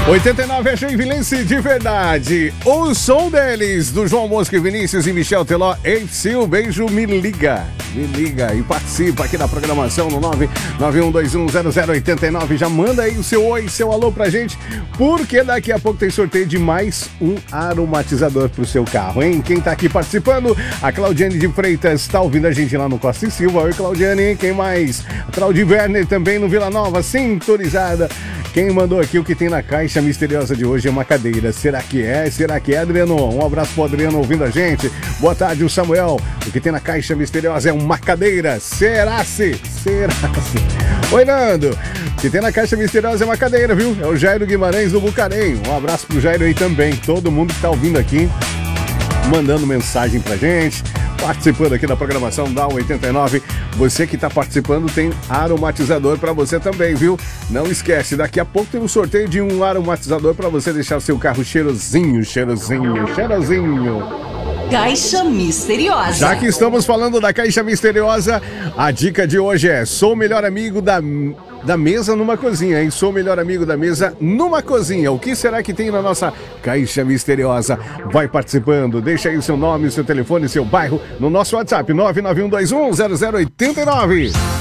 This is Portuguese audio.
89 é Joinvilense de verdade. O som deles, do João Mosca e Vinícius e Michel Teló. Esse o beijo, me liga e participa aqui da programação no 991210089. Já manda aí o seu oi, seu alô pra gente, porque daqui a pouco tem sorteio de mais um aromatizador pro seu carro, hein? Quem tá aqui participando? A Claudiane de Freitas tá ouvindo a gente lá no Costa e Silva. Oi, Claudiane. Quem mais? A Claudia Werner também no Vila Nova, sintonizada. Quem mandou aqui o que tem na caixa misteriosa de hoje é uma cadeira. Será que é? Será que é, Adriano? Um abraço pro Adriano ouvindo a gente. Boa tarde, o Samuel. O que tem na caixa misteriosa é uma cadeira. Será-se? Será-se? Oi, Nando. O que tem na caixa misteriosa é uma cadeira, viu? É o Jairo Guimarães do Bucarém. Um abraço pro Jairo aí também. Todo mundo que tá ouvindo aqui, mandando mensagem pra gente, participando aqui da programação da 89. Você que está participando tem aromatizador para você também, viu? Não esquece, daqui a pouco tem um sorteio de um aromatizador para você deixar o seu carro cheirosinho. Caixa Misteriosa. Já que estamos falando da Caixa Misteriosa, a dica de hoje é: sou o melhor amigo da mesa numa cozinha, hein? Sou o melhor amigo da mesa numa cozinha. O que será que tem na nossa Caixa Misteriosa? Vai participando, deixa aí o seu nome, o seu telefone, o seu bairro no nosso WhatsApp 991210089.